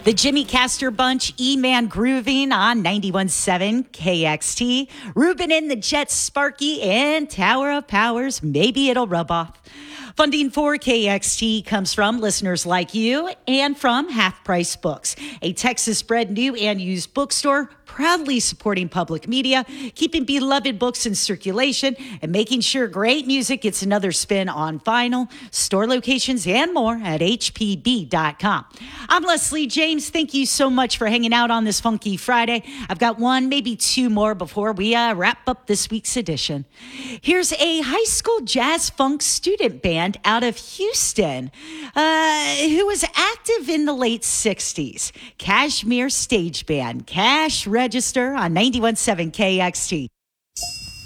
The Jimmy Castor Bunch, E-Man Grooving on 91.7 KXT. Ruben and the Jets, Sparky, and Tower of Powers, Maybe It'll Rub Off. Funding for KXT comes from listeners like you and from Half Price Books, a Texas-bred new and used bookstore proudly supporting public media, keeping beloved books in circulation, and making sure great music gets another spin on vinyl, store locations, and more at hpb.com. I'm Leslie James. Thank you so much for hanging out on this funky Friday. I've got one, maybe two more before we wrap up this week's edition. Here's a high school jazz funk student band out of Houston who was active in the late 60s. Kashmir Stage Band, Cash Register on 91.7 KXT.